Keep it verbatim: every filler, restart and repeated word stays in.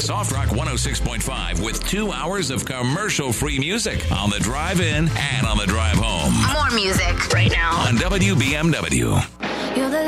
Soft Rock one oh six point five with two hours of commercial-free music on the drive in and on the drive home. More music right now on W B M W. You're the